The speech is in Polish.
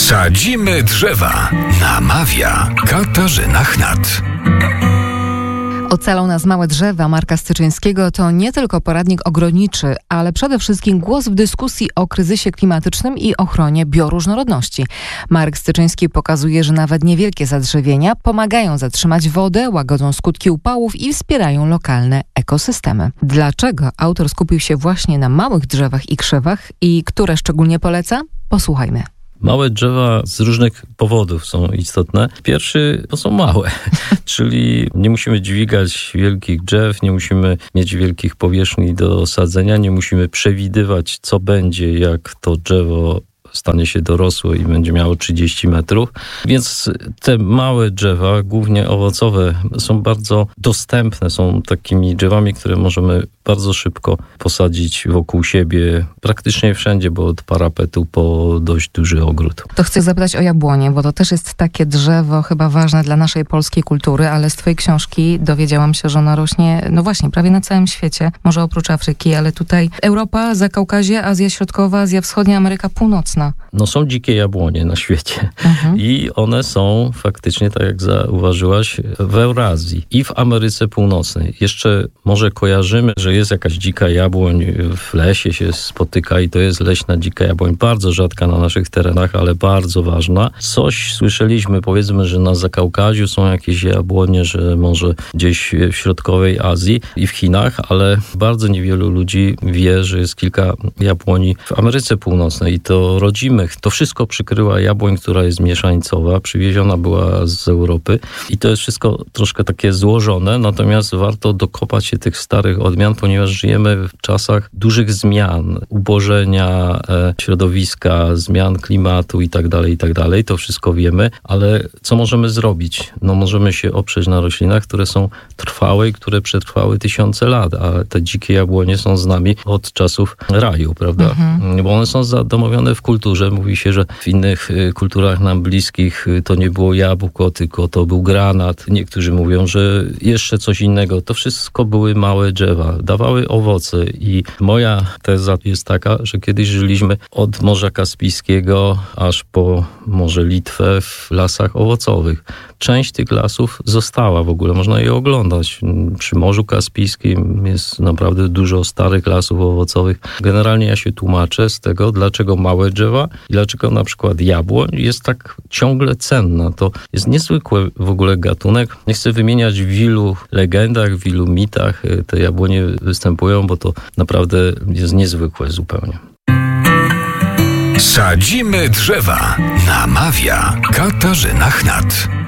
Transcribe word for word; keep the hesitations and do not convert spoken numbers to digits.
Sadzimy drzewa. Namawia Katarzyna Chnat. Ocalą nas małe drzewa Marka Styczyńskiego to nie tylko poradnik ogrodniczy, ale przede wszystkim głos w dyskusji o kryzysie klimatycznym i ochronie bioróżnorodności. Marek Styczyński pokazuje, że nawet niewielkie zadrzewienia pomagają zatrzymać wodę, łagodzą skutki upałów i wspierają lokalne ekosystemy. Dlaczego autor skupił się właśnie na małych drzewach i krzewach i które szczególnie poleca? Posłuchajmy. Małe drzewa z różnych powodów są istotne. Pierwszy to są małe, czyli nie musimy dźwigać wielkich drzew, nie musimy mieć wielkich powierzchni do sadzenia, nie musimy przewidywać, co będzie, jak to drzewo stanie się dorosłe i będzie miało trzydzieści metrów. Więc te małe drzewa, głównie owocowe, są bardzo dostępne. Są takimi drzewami, które możemy bardzo szybko posadzić wokół siebie, praktycznie wszędzie, bo od parapetu po dość duży ogród. To chcę zapytać o jabłonie, bo to też jest takie drzewo chyba ważne dla naszej polskiej kultury, ale z twojej książki dowiedziałam się, że ono rośnie, no właśnie, prawie na całym świecie, może oprócz Afryki, ale tutaj Europa, Zakaukazie, Azja Środkowa, Azja Wschodnia, Ameryka Północna. No są dzikie jabłonie na świecie mhm. i one są faktycznie, tak jak zauważyłaś, w Eurazji i w Ameryce Północnej. Jeszcze może kojarzymy, że jest jakaś dzika jabłoń, w lesie się spotyka i to jest leśna dzika jabłoń, bardzo rzadka na naszych terenach, ale bardzo ważna. Coś słyszeliśmy, powiedzmy, że na Zakaukaziu są jakieś jabłonie, że może gdzieś w środkowej Azji i w Chinach, ale bardzo niewielu ludzi wie, że jest kilka jabłoni w Ameryce Północnej i to rodzimych. To wszystko przykryła jabłoń, która jest mieszańcowa, przywieziona była z Europy i to jest wszystko troszkę takie złożone, natomiast warto dokopać się tych starych odmian, ponieważ żyjemy w czasach dużych zmian, ubożenia e, środowiska, zmian klimatu i tak dalej, i tak dalej. To wszystko wiemy, ale co możemy zrobić? No możemy się oprzeć na roślinach, które są trwałe i które przetrwały tysiące lat, a te dzikie jabłonie są z nami od czasów raju, prawda? Mhm. Bo one są zadomowione w kulturze. Mówi się, że w innych kulturach nam bliskich to nie było jabłko, tylko to był granat. Niektórzy mówią, że jeszcze coś innego. To wszystko były małe drzewa. Dawały owoce i moja teza jest taka, że kiedyś żyliśmy od Morza Kaspijskiego aż po Morze Litwę w lasach owocowych. Część tych lasów została w ogóle. Można je oglądać. Przy Morzu Kaspijskim jest naprawdę dużo starych lasów owocowych. Generalnie ja się tłumaczę z tego, dlaczego małe drzewa i dlaczego na przykład jabłoń jest tak ciągle cenna. To jest niezwykły w ogóle gatunek. Nie chcę wymieniać w ilu legendach, w ilu mitach te jabłonie występują, bo to naprawdę jest niezwykłe zupełnie. Sadzimy drzewa. Namawia Katarzyna Chnat.